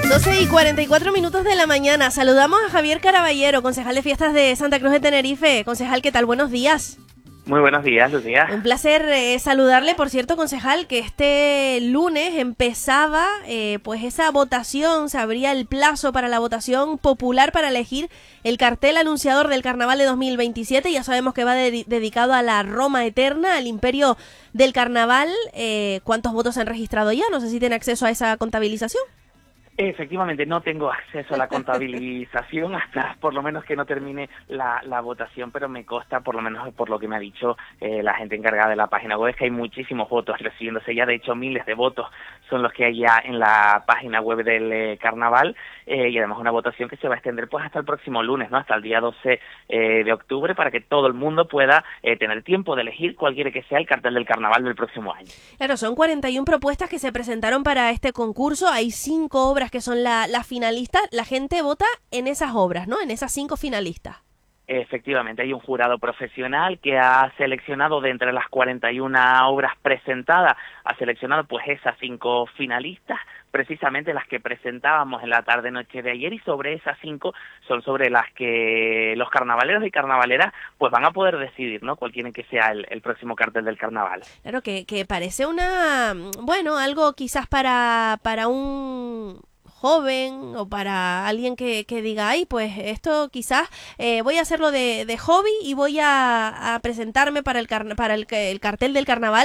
12:44 de la mañana. Saludamos a Javier Caraballero, concejal de fiestas de Santa Cruz de Tenerife. Concejal, ¿qué tal? Buenos días. Muy buenos días, Lucía. Un placer saludarle. Por cierto, concejal, que este lunes empezaba pues esa votación, se abría el plazo para la votación popular para elegir el cartel anunciador del Carnaval de 2027. Ya sabemos que va dedicado a la Roma Eterna, al imperio del Carnaval. ¿Cuántos votos se han registrado ya? No sé si tiene acceso a esa contabilización. Efectivamente, no tengo acceso a la contabilización hasta por lo menos que no termine la votación, pero me consta, por lo menos por lo que me ha dicho la gente encargada de la página web, es que hay muchísimos votos recibiéndose ya. De hecho, miles de votos son los que hay ya en la página web del Carnaval, y además una votación que se va a extender pues hasta el próximo lunes, ¿no? Hasta el día 12 de octubre, para que todo el mundo pueda tener tiempo de elegir cualquiera que sea el cartel del Carnaval del próximo año. Claro, son 41 propuestas que se presentaron para este concurso. Hay 5 obras que son las finalistas. La gente vota en esas obras, ¿no? En esas 5 finalistas. Efectivamente, hay un jurado profesional que ha seleccionado de entre las 41 obras presentadas, ha seleccionado pues esas 5 finalistas, precisamente las que presentábamos en la tarde-noche de ayer, y sobre esas 5 son sobre las que los carnavaleros y carnavaleras pues van a poder decidir, ¿no? Cuál quieren que sea el próximo cartel del carnaval. Claro, que parece algo quizás para un joven o para alguien que diga, ay, pues esto quizás voy a hacerlo de hobby y voy a presentarme para el cartel del carnaval.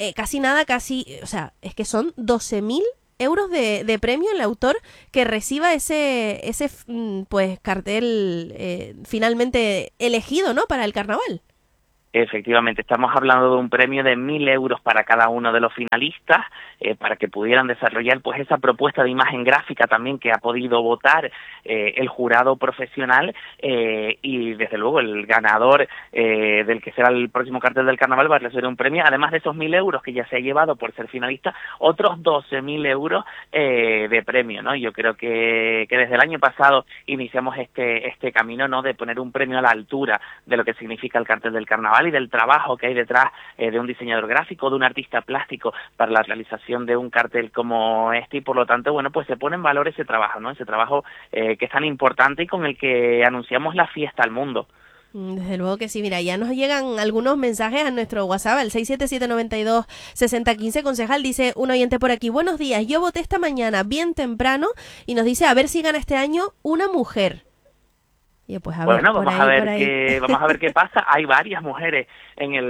O sea, es que son 12.000 euros de premio el autor que reciba ese pues cartel finalmente elegido, ¿no? Para el carnaval. Efectivamente, estamos hablando de un premio de 1.000 euros para cada uno de los finalistas, para que pudieran desarrollar pues esa propuesta de imagen gráfica también que ha podido votar el jurado profesional, y desde luego el ganador del que será el próximo cartel del carnaval va a recibir un premio, además de esos 1.000 euros que ya se ha llevado por ser finalista, otros 12.000 euros de premio, ¿no? Yo creo que desde el año pasado iniciamos este camino, ¿no? De poner un premio a la altura de lo que significa el cartel del carnaval y del trabajo que hay detrás de un diseñador gráfico, de un artista plástico para la realización de un cartel como este, y por lo tanto, bueno, pues se pone en valor ese trabajo, ¿no? Ese trabajo que es tan importante y con el que anunciamos la fiesta al mundo. Desde luego que sí. Mira, ya nos llegan algunos mensajes a nuestro WhatsApp, al 677-92-6015. Concejal, dice un oyente por aquí: buenos días, yo voté esta mañana bien temprano, y nos dice a ver si gana este año una mujer. Y pues bueno, vamos a ver qué pasa. Hay varias mujeres entre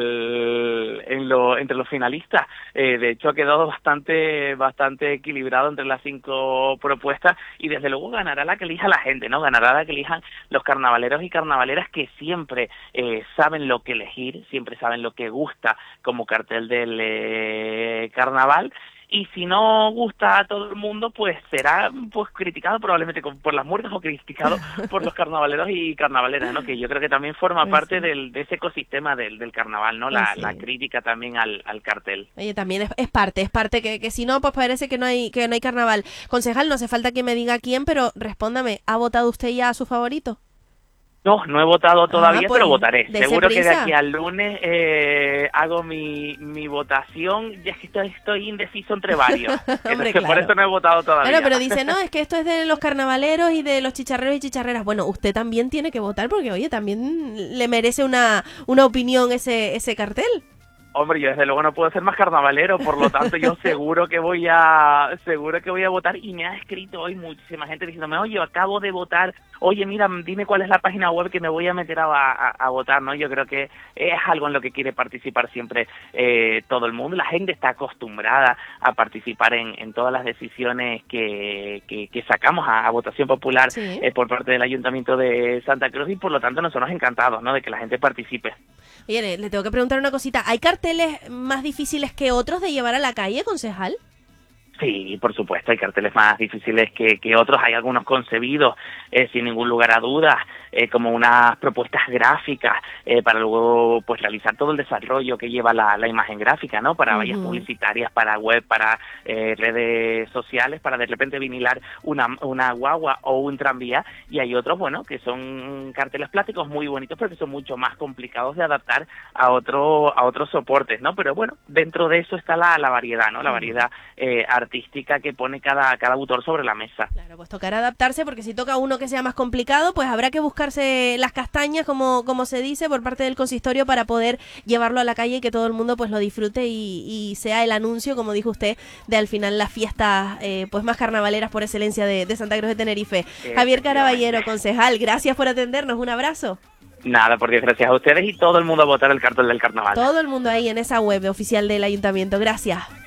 los finalistas. De hecho, ha quedado bastante equilibrado entre las 5 propuestas, y desde luego ganará la que elija la gente, ¿no? Ganará la que elijan los carnavaleros y carnavaleras, que siempre saben lo que elegir, siempre saben lo que gusta como cartel del carnaval. Y si no gusta a todo el mundo, pues será pues criticado probablemente por las muertes, o criticado por los carnavaleros y carnavaleras, ¿no? Que yo creo que también forma parte de ese ecosistema del carnaval, ¿no? La crítica también al cartel. Oye, también es parte que si no, pues parece que no hay carnaval. Concejal, no hace falta que me diga quién, pero respóndame, ¿ha votado usted ya a su favorito? No he votado todavía, pues, pero votaré. Seguro que de prisa. aquí al lunes hago mi votación. Ya es que estoy indeciso entre varios. Hombre, claro. Por eso no he votado todavía. Bueno, pero dice, no, es que esto es de los carnavaleros y de los chicharreros y chicharreras. Bueno, usted también tiene que votar, porque, oye, también le merece una opinión ese cartel. Hombre, yo desde luego no puedo ser más carnavalero, por lo tanto yo seguro que voy a votar, y me ha escrito hoy muchísima gente diciéndome, oye, acabo de votar, oye, mira, dime cuál es la página web que me voy a meter a votar, ¿no? Yo creo que es algo en lo que quiere participar siempre todo el mundo. La gente está acostumbrada a participar en todas las decisiones que sacamos a votación popular, sí, por parte del Ayuntamiento de Santa Cruz, y por lo tanto nosotros encantados, ¿no? De que la gente participe. Oye, le tengo que preguntar una cosita. ¿Hay carteles más difíciles que otros de llevar a la calle, concejal? Sí, por supuesto, hay carteles más difíciles que otros, hay algunos concebidos sin ningún lugar a dudas como unas propuestas gráficas para luego pues realizar todo el desarrollo que lleva la imagen gráfica, ¿no? Para vallas publicitarias, para web, para redes sociales, para de repente vinilar una guagua o un tranvía, y hay otros, bueno, que son carteles plásticos muy bonitos, pero que son mucho más complicados de adaptar a otros soportes, ¿no? Pero bueno, dentro de eso está la variedad, ¿no? La variedad artística artística que pone cada autor sobre la mesa. Claro, pues tocará adaptarse, porque si toca uno que sea más complicado, pues habrá que buscarse las castañas, como se dice, por parte del consistorio para poder llevarlo a la calle y que todo el mundo pues lo disfrute y sea el anuncio, como dijo usted, de al final las fiestas pues más carnavaleras por excelencia de Santa Cruz de Tenerife. Javier Caraballero, concejal, gracias por atendernos, un abrazo. Nada, porque gracias a ustedes y todo el mundo a votar el cartel del carnaval. Todo el mundo ahí en esa web oficial del ayuntamiento, gracias.